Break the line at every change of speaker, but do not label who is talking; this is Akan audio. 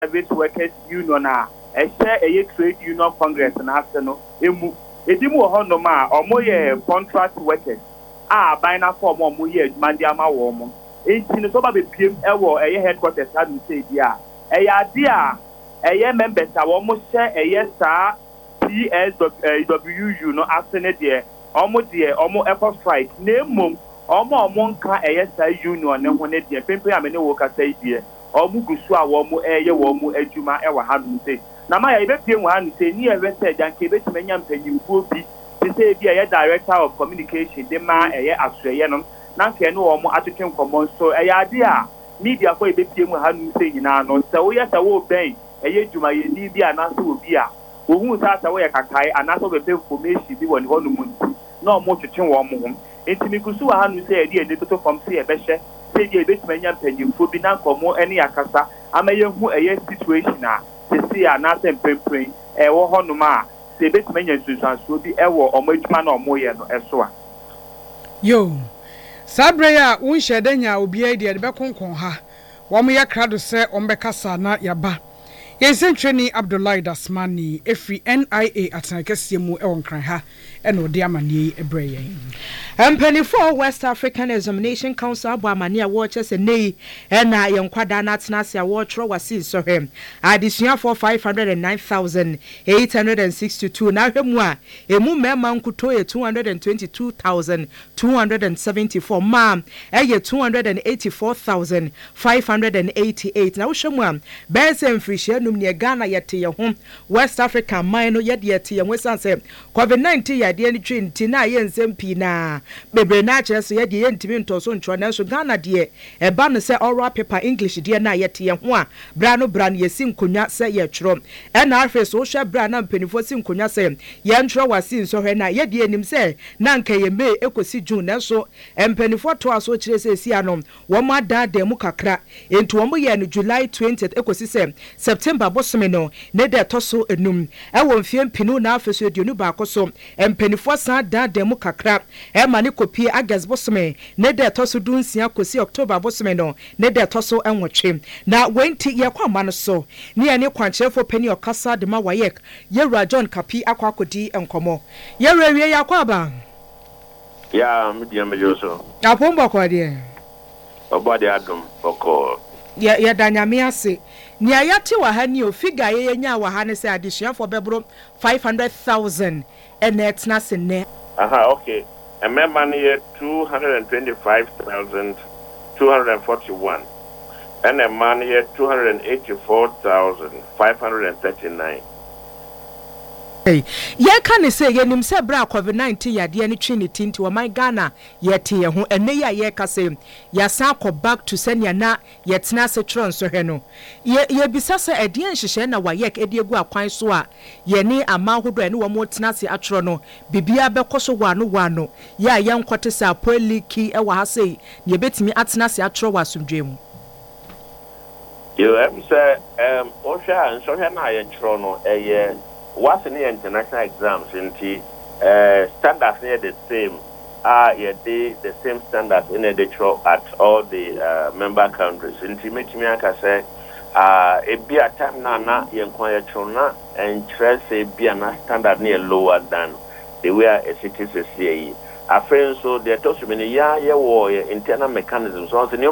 Private Workers Union a trade union congress na no emu edimu hono ma omoye contract workers bina form omoye adwumade ama wo mo enti no so ba be piem ewo headquarters ha no say dia ade a members a wo mo share saa PSWU no asene de omo eco strike na mom omo nka saa union ne ho ne de pempe amene wo kasa idie omu gusu a wo mo wo mo adwuma ewa ha no say na ma ya ibepie nwa anu say ni ewese janke betimanya mpanyimfo bi ti say bi director of communication de ma asreye no na nke no wo mo atwetwe nkomo so ade a media for ibepie mu ha no say nyina no se wo wo ben dwuma ye ni bi anaso obi a ohun sa wo kakai anaso be information bi woni hono mu na mo twetwe wo mo ho entimi gusu ha no say ade ene toto from say ebehye say di betimanya mpanyimfo bi na nkomo ene akasa amaye hu situation a see anase mpempren wo honum a se betimanya nsunsanso bi wo omadwuma na omoye no eso a
yo sabreya unhedanya obi ade be konkon ha wo mo ye krado se ombekasa na yaba Yensentweni Abdullahi Dasmani efri NIA atanakese mu ewonkran ha eno de amanie ebreye.
Mpanifo West African Examination Council abo amanie awoche se nei na yenkwada na atenase awotro wasi sohem. Addition for 509,862 na hwemu a emu mema nkuto ye 222,274 ma eye 284,588 na wohwemu a bense mfrihye ne Ghana yete ye ho West Africa man no yede yete ye wesanse COVID-19 yade ni twinti na ye nsempi na bebre na kire so yede ye ntimi ntoso ntwo na so Ghana de e ba no se oral paper English de na yete ye ho a bra no yesi nkonya se ye twro e na afi so hwe bra na mpanifo si nkonya se ye ntro wasi nso hwe na yede enim se na nka ye me ekosi June na so mpanifo to aso kire se si anom wo ma da mu kakra enti wo mo ye no July 20th ekosi se September bosome no ne de toso enum e wo mfie mpinu na afeso eduonu ba akoso empanifo san da mu kakra e ma ne kopie agas bosome ne de toso dunsia kosi October bosome no ne de toso enwotwe na wenti ye kwama no so ne ne kwanchefo pani okasa de ma wayek Yewura John Kapi akwakodi enkomo Yewura wie yakwaba
ya medium so
apombo kwade
obade adom boko
ya danyame ase ni ayati wa ha ni o figure ye nya wa ha ne se addition for bebro 500,000 net na se ne
okay remember ne 225,241 and a man here 284,539.
Ye kan say ye nim se bra COVID-19 yade ani trinity nti wa man Ghana yete ye ho ene ye ka say ya san ko back to senia na yetena se tron so hwe no ye bisa se ade nhihye na wa ye ede egu akwan so a ye ni amahodo ene wo mo tena se atro no bibia be koso wano ya ye nkote se apoliki e wa ha sei ye betimi atena se atro wa asomdwe mu
you say osha nso hwe na ye tro no what's in the international exams into standards near the same the same standards in the trial at all the member countries into me say a be a time na yenkwaya chona and stress a be a standard near lower than the way a city say a friend so there to so many war internal mechanisms so